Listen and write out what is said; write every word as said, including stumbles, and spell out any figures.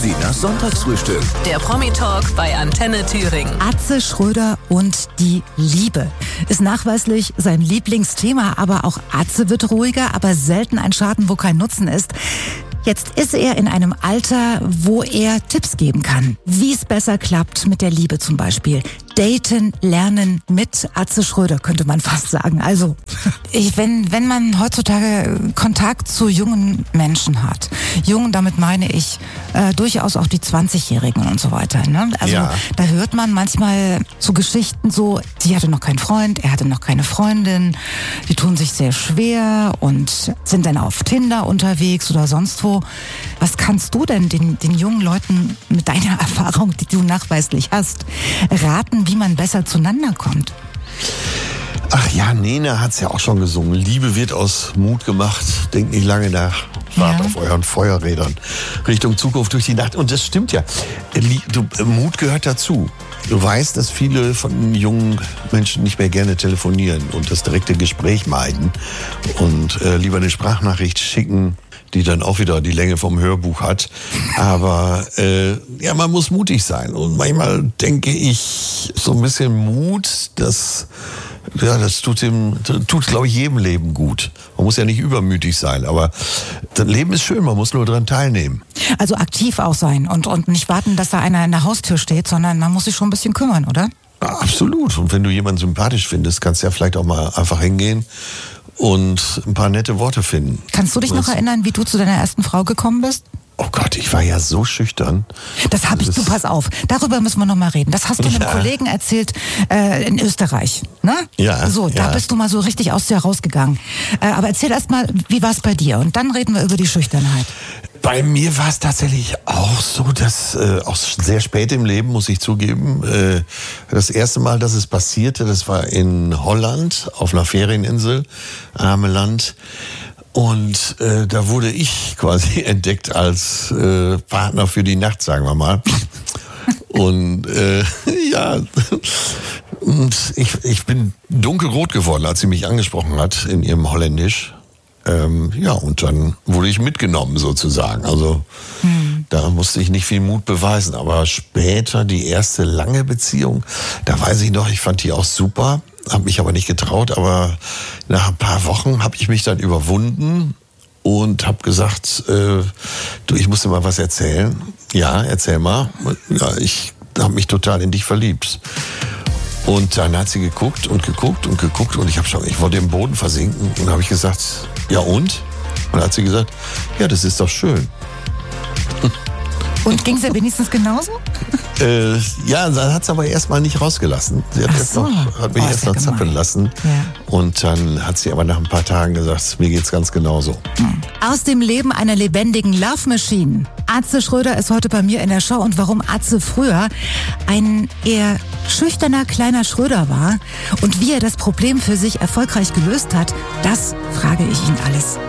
Sinas Sonntagsfrühstück. Der Promi-Talk bei Antenne Thüringen. Atze Schröder und die Liebe ist nachweislich sein Lieblingsthema, aber auch Atze wird ruhiger, aber selten ein Schaden, wo kein Nutzen ist. Jetzt ist er in einem Alter, wo er Tipps geben kann, wie es besser klappt mit der Liebe zum Beispiel. Daten, lernen mit Atze Schröder, könnte man fast sagen. Also, ich, wenn, wenn man heutzutage Kontakt zu jungen Menschen hat, jung, damit meine ich äh, durchaus auch die zwanzigjährigen und so weiter. Ne? Also, Ja. da hört man manchmal so Geschichten so, sie hatte noch keinen Freund, er hatte noch keine Freundin, die tun sich sehr schwer und sind dann auf Tinder unterwegs oder sonst wo. Was kannst du denn den, den jungen Leuten mit deiner Erfahrung, die du nachweislich hast, raten, wie man besser zueinander kommt? Ach ja, Nena hat's ja auch schon gesungen. Liebe wird aus Mut gemacht. Denkt nicht lange nach. Fahrt Ja. auf euren Feuerrädern Richtung Zukunft durch die Nacht. Und das stimmt ja. Lie- du, Mut gehört dazu. Du weißt, dass viele von den jungen Menschen nicht mehr gerne telefonieren und das direkte Gespräch meiden und äh, lieber eine Sprachnachricht schicken, die dann auch wieder die Länge vom Hörbuch hat. Aber äh, ja, man muss mutig sein. Und manchmal denke ich, so ein bisschen Mut, das, ja, das tut dem, tut, glaube ich, jedem Leben gut. Man muss ja nicht übermütig sein, aber das Leben ist schön, man muss nur daran teilnehmen. Also aktiv auch sein und, und nicht warten, dass da einer in der Haustür steht, sondern man muss sich schon ein bisschen kümmern, oder? Ja, absolut. Und wenn du jemanden sympathisch findest, kannst du ja vielleicht auch mal einfach hingehen und ein paar nette Worte finden. Kannst du dich noch Das- erinnern, wie du zu deiner ersten Frau gekommen bist? Oh Gott, ich war ja so schüchtern. Das habe ich, Das du ist- pass auf, darüber müssen wir noch mal reden. Das hast du einem Ja. Kollegen erzählt äh, in Österreich, ne? Ja, So, da ja. bist du mal so richtig aus dir rausgegangen. Äh, aber erzähl erst mal, wie war es bei dir? Und dann reden wir über die Schüchternheit. Bei mir war es tatsächlich auch so, dass äh, auch sehr spät im Leben, muss ich zugeben, äh, das erste Mal, dass es passierte, das war in Holland auf einer Ferieninsel, arme Land. Und äh, da wurde ich quasi entdeckt als äh, Partner für die Nacht, sagen wir mal. Und äh, ja, und ich, ich bin dunkelrot geworden, als sie mich angesprochen hat in ihrem Holländisch. Ähm, ja, und dann wurde ich mitgenommen sozusagen. Also da musste ich nicht viel Mut beweisen. Aber später die erste lange Beziehung, da weiß ich noch, ich fand die auch super, habe mich aber nicht getraut. Aber nach ein paar Wochen habe ich mich dann überwunden und habe gesagt, äh, du, ich muss dir mal was erzählen. Ja, erzähl mal. Ja, ich habe mich total in dich verliebt. Und dann hat sie geguckt und geguckt und geguckt und ich habe schon, ich wollte im Boden versinken und habe ich gesagt, ja und? Und dann hat sie gesagt, ja, das ist doch schön. Und ging es ja wenigstens genauso? Äh, ja, dann hat sie aber erstmal nicht rausgelassen. Sie hat, Ach erst so. noch, hat mich Oh, ist erst ja noch zappeln gemein. lassen. Ja. Und dann hat sie aber nach ein paar Tagen gesagt, mir geht's ganz genauso. Aus dem Leben einer lebendigen Love Machine. Atze Schröder ist heute bei mir in der Show und warum Atze früher ein eher schüchterner kleiner Schröder war und wie er das Problem für sich erfolgreich gelöst hat, das frage ich ihn alles